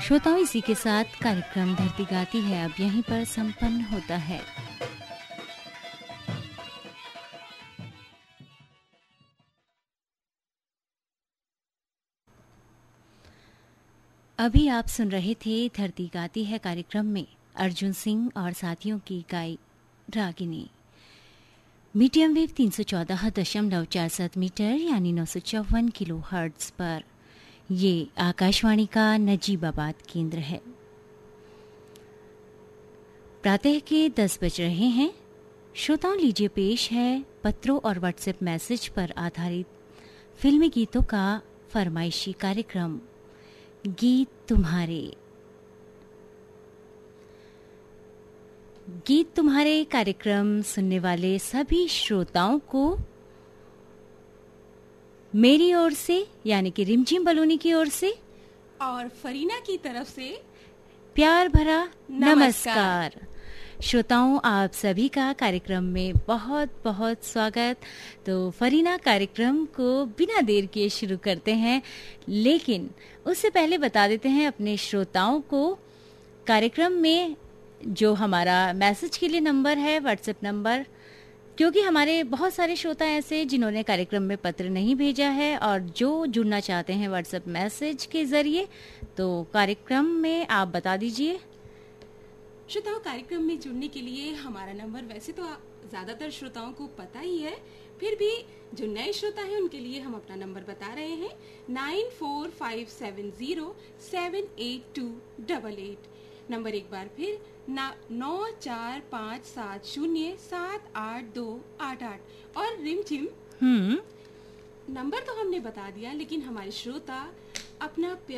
श्रोताओं, इसी के साथ कार्यक्रम धरती गाती है अब यहीं पर संपन्न होता है। अभी आप सुन रहे थे धरती गाती है कार्यक्रम में अर्जुन सिंह और साथियों की गाई रागिनी। मीडियम वेव 314.47 मीटर यानी 954 किलो हर्ट्ज पर ये आकाशवाणी का नजीबाबाद केंद्र है। प्रातः के 10 बज रहे हैं। श्रोताओं, लीजिए पेश है पत्रों और व्हाट्सएप मैसेज पर आधारित फिल्मी गीतों का फरमाइशी कार्यक्रम गीत तुम्हारे। गीत तुम्हारे कार्यक्रम सुनने वाले सभी श्रोताओं को मेरी ओर से यानी कि रिमझिम बलूनी की ओर से और फरीना की तरफ से प्यार भरा नमस्कार। श्रोताओं, आप सभी का कार्यक्रम में बहुत बहुत स्वागत। तो फरीना, कार्यक्रम को बिना देर किए शुरू करते हैं, लेकिन उससे पहले बता देते हैं अपने श्रोताओं को कार्यक्रम में जो हमारा मैसेज के लिए नंबर है, व्हाट्सएप नंबर, क्योंकि हमारे बहुत सारे श्रोता ऐसे जिन्होंने कार्यक्रम में पत्र नहीं भेजा है और जो जुड़ना चाहते हैं व्हाट्सएप मैसेज के जरिए, तो कार्यक्रम में आप बता दीजिए। श्रोताओं, कार्यक्रम में जुड़ने के लिए हमारा नंबर वैसे तो ज्यादातर श्रोताओं को पता ही है, फिर भी जो नए श्रोता हैं उनके लिए हम अपना नंबर बता रहे हैं 9457078288। नंबर एक बार फिर 9457078288। और रिमझिम नंबर तो हमने बता दिया, लेकिन हमारे श्रोता अपना